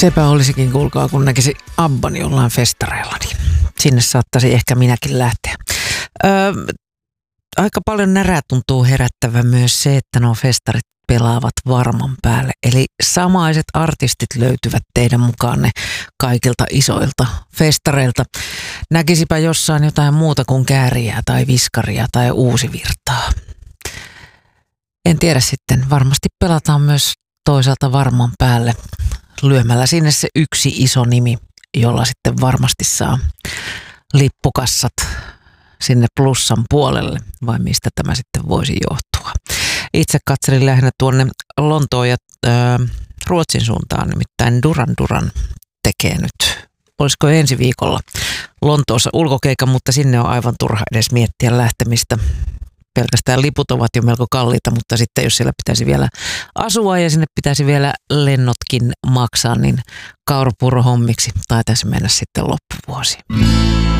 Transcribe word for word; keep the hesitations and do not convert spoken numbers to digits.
Sepä olisikin, kuulkaa, kun näkisi Abban jollain festareilla, niin sinne saattaisi ehkä minäkin lähteä. Öö, aika paljon närää tuntuu herättävä myös se, että nuo festarit pelaavat varman päälle. Eli samaiset artistit löytyvät teidän mukaanne kaikilta isoilta festareilta. Näkisipä jossain jotain muuta kuin Kääriää tai Viskaria tai Uusivirtaa. En tiedä sitten, varmasti pelataan myös toisaalta varman päälle lyömällä sinne se yksi iso nimi, jolla sitten varmasti saa lippukassat sinne plussan puolelle, vai mistä tämä sitten voisi johtua. Itse katselin lähinnä tuonne Lontoon ja äh, Ruotsin suuntaan, nimittäin Duran Duran tekee nyt, olisiko ensi viikolla Lontoossa ulkokeikan, mutta sinne on aivan turha edes miettiä lähtemistä. Pelkästään liput ovat jo melko kalliita, mutta sitten jos siellä pitäisi vielä asua ja sinne pitäisi vielä lennotkin maksaa, niin kaurapuurohommiksi taitaisi mennä sitten loppuvuosi.